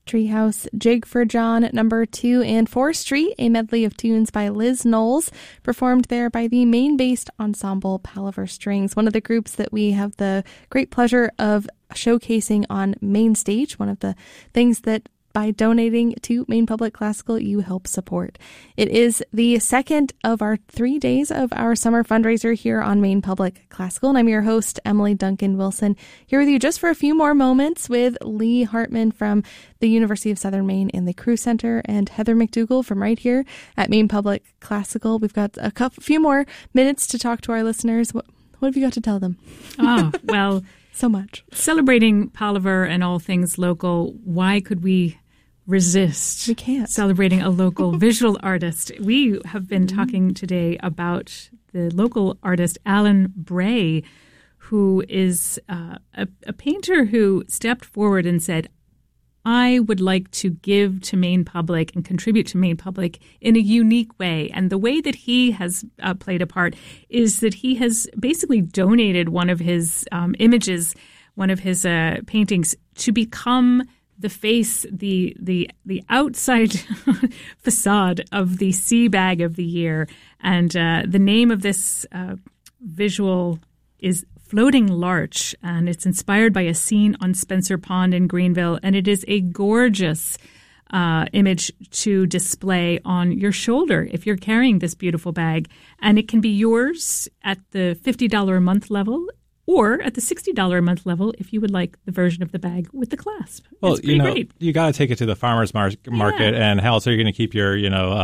Treehouse, Jig for John at number 2, and 4th Street, a medley of tunes by Liz Knowles, performed there by the Maine-based ensemble Palaver Strings, one of the groups that we have the great pleasure of showcasing on Main Stage, one of the things that by donating to Maine Public Classical, you help support. It is the second of our 3 days of our summer fundraiser here on Maine Public Classical, and I'm your host, Emily Duncan Wilson, here with you just for a few more moments with Lee Hartman from the University of Southern Maine and the Crew Center, and Heather McDougall from right here at Maine Public Classical. We've got a few more minutes to talk to our listeners. What have you got to tell them? Oh, well... So much. Celebrating Palaver and all things local, why could we resist We can't. celebrating a local visual artist? We have been talking today about the local artist Alan Bray, who is a painter who stepped forward and said, I would like to give to Maine Public and contribute to Maine Public in a unique way. And the way that he has played a part is that he has basically donated one of his images, one of his paintings, to become the face, the outside facade of the Sea Bag of the Year. And the name of this visual is Floating Larch, and it's inspired by a scene on Spencer Pond in Greenville, and it is a gorgeous image to display on your shoulder if you're carrying this beautiful bag. And it can be yours at the $50 a month level or at the $60 a month level if you would like the version of the bag with the clasp. Well, it's pretty great. You got to take it to the farmer's market, and how else are you going to keep your,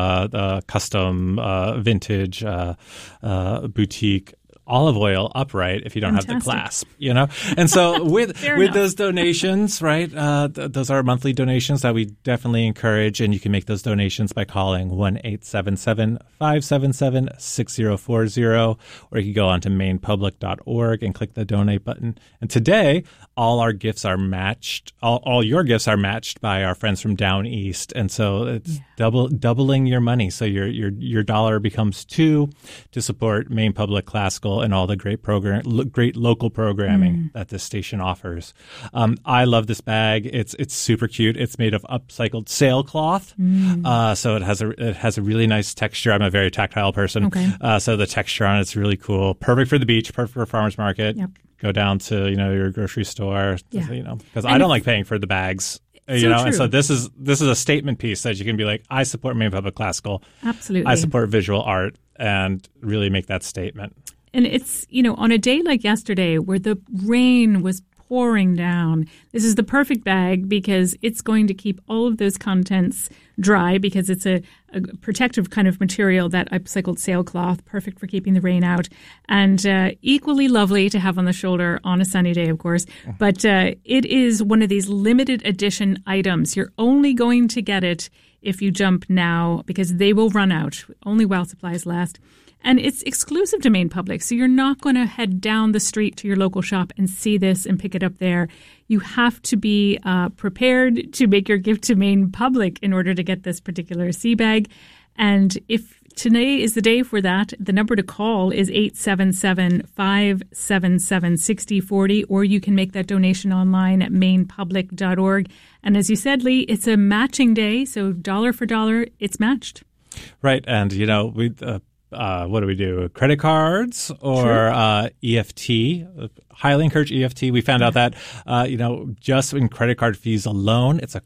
custom vintage boutique olive oil upright if you don't have the clasp, And so with those donations, right, those are monthly donations that we definitely encourage, and you can make those donations by calling 1-877-577-6040, or you can go on to mainpublic.org and click the donate button. And today, all our gifts are matched. All your gifts are matched by our friends from Down East, and so it's doubling your money. So your dollar becomes $2 to support Maine Public Classical and all the great local programming that this station offers. I love this bag. It's super cute. It's made of upcycled sailcloth, so it has a really nice texture. I'm a very tactile person, so the texture on it's really cool. Perfect for the beach. Perfect for a farmer's market. Yep. Go down to your grocery store, because I And don't like paying for the bags. True. And so this is a statement piece that you can be like, I support Maine Public Classical. Absolutely. I support visual art, and really make that statement. And it's, on a day like yesterday where the rain was pouring down, this is the perfect bag because it's going to keep all of those contents dry because it's a protective kind of material, that upcycled sailcloth, perfect for keeping the rain out, and equally lovely to have on the shoulder on a sunny day, of course. But it is one of these limited edition items. You're only going to get it if you jump now because they will run out, only while supplies last. And it's exclusive to Maine Public, so you're not going to head down the street to your local shop and see this and pick it up there. You have to be prepared to make your gift to Maine Public in order to get this particular sea bag. And if today is the day for that, the number to call is 877-577-6040, or you can make that donation online at mainpublic.org. And as you said, Lee, it's a matching day, so dollar for dollar, it's matched. Right, and we... what do we do? Credit cards or EFT? Highly encourage EFT. We found out that, just in credit card fees alone, it's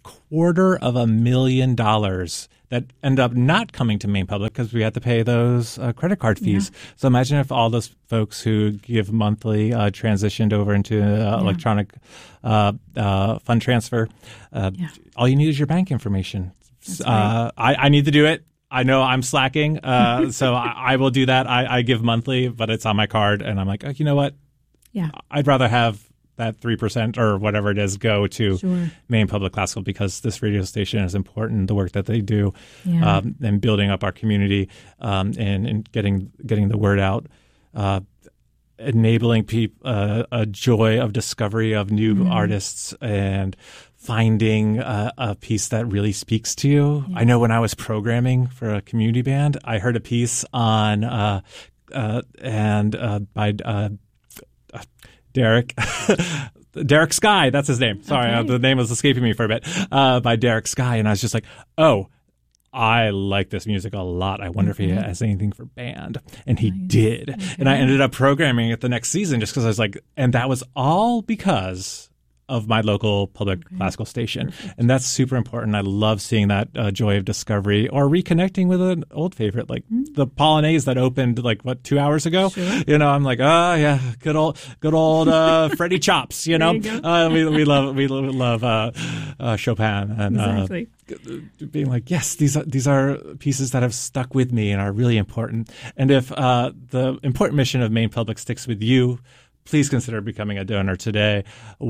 $250,000 that end up not coming to Maine Public because we had to pay those credit card fees. So imagine if all those folks who give monthly transitioned over into electronic fund transfer. All you need is your bank information. Right. I need to do it. I know I'm slacking, so I will do that. I give monthly, but it's on my card, and I'm like, oh, you know what? Yeah, I'd rather have that 3% or whatever it is go to Maine Public Classical because this radio station is important. The work that they do, and building up our community, and getting the word out, enabling people a joy of discovery of new artists and finding a piece that really speaks to you. I know when I was programming for a community band, I heard a piece on by Derek Derek Sky, that's his name. Sorry, Okay. the name was escaping me for a bit. By Derek Sky, and I was just like, oh, I like this music a lot. I wonder if he has anything for band. And he did. Okay. And I ended up programming it the next season just because I was like, and that was all because of my local public classical station. Perfect. And that's super important. I love seeing that joy of discovery or reconnecting with an old favorite, like the Polonaise that opened 2 hours ago. Sure. You know, I'm like, oh yeah, good old Freddie Chops, you know. There you We love Chopin and Exactly. being like, yes, these are pieces that have stuck with me and are really important. And if the important mission of Maine Public sticks with you, please consider becoming a donor today.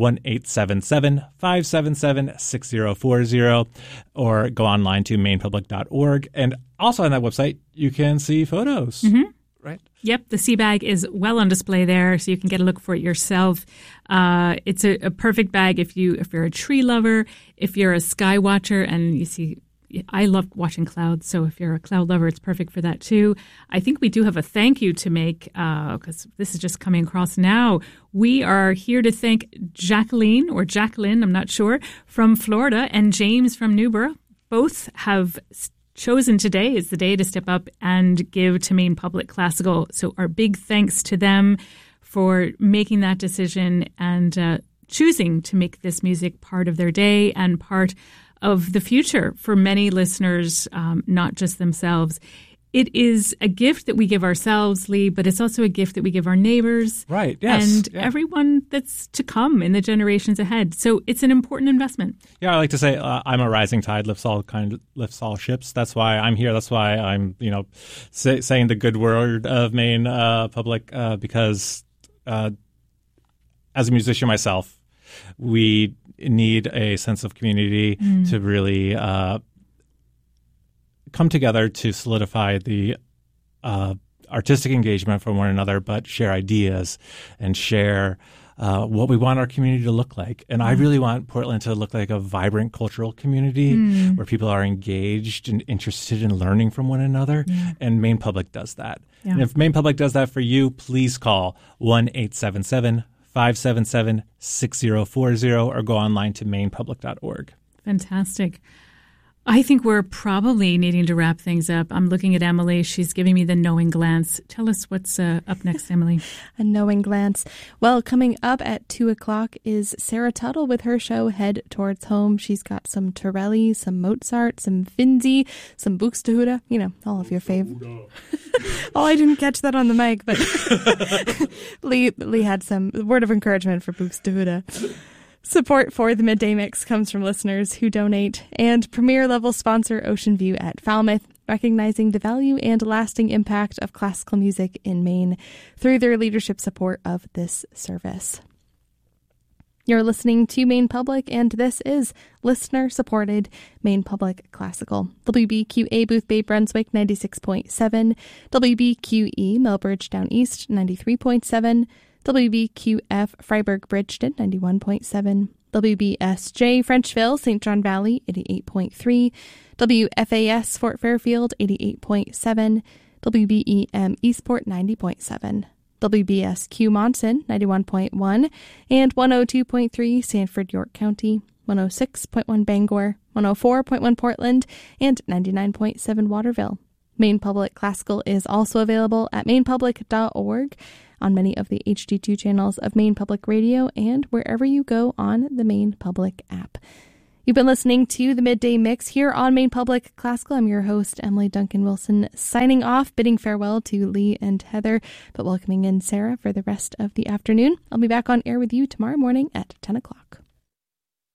1-877-577-6040, or go online to mainepublic.org. And also on that website, you can see photos. Right? Yep, the sea bag is well on display there, so you can get a look for it yourself. It's a perfect bag if you're a tree lover, if you're a sky watcher, and you see. I love watching clouds, so if you're a cloud lover, it's perfect for that too. I think we do have a thank you to make because this is just coming across now. We are here to thank Jacqueline, I'm not sure, from Florida, and James from Newborough. Both have chosen today is the day to step up and give to Maine Public Classical. So our big thanks to them for making that decision and choosing to make this music part of their day and part of the future for many listeners, not just themselves. It is a gift that we give ourselves, Lee, but it's also a gift that we give our neighbors. Right, yes. And everyone that's to come in the generations ahead. So it's an important investment. Yeah, I like to say I'm a rising tide lifts all ships. That's why I'm here. That's why I'm, saying the good word of Maine Public because as a musician myself, we need a sense of community to really come together to solidify the artistic engagement from one another, but share ideas and share what we want our community to look like. And I really want Portland to look like a vibrant cultural community where people are engaged and interested in learning from one another. Yeah. And Maine Public does that. Yeah. And if Maine Public does that for you, please call 1-877-577-6040 or go online to mainepublic.org. Fantastic. I think we're probably needing to wrap things up. I'm looking at Emily. She's giving me the knowing glance. Tell us what's up next, Emily. A knowing glance. Well, coming up at 2:00 is Sarah Tuttle with her show Head Towards Home. She's got some Torelli, some Mozart, some Finzi, some Buxtehude, all of your fave. Oh, I didn't catch that on the mic, but Lee had some word of encouragement for Buxtehude. Support for the Midday Mix comes from listeners who donate, and premier level sponsor Ocean View at Falmouth, recognizing the value and lasting impact of classical music in Maine through their leadership support of this service. You're listening to Maine Public, and this is listener-supported Maine Public Classical. WBQA Booth Bay Brunswick 96.7, WBQE Melbridge Down East 93.7, WBQF Freiburg Bridgeton 91.7, WBSJ Frenchville St. John Valley 88.3, WFAS Fort Fairfield 88.7, WBEM Eastport 90.7, WBSQ Monson 91.1, and 102.3 Sanford York County, 106.1 Bangor, 104.1 Portland, and 99.7 Waterville. Maine Public Classical is also available at mainepublic.org, on many of the HD2 channels of Maine Public Radio, and wherever you go on the Maine Public app. You've been listening to the Midday Mix here on Maine Public Classical. I'm your host, Emily Duncan Wilson, signing off, bidding farewell to Lee and Heather, but welcoming in Sarah for the rest of the afternoon. I'll be back on air with you tomorrow morning at 10 o'clock.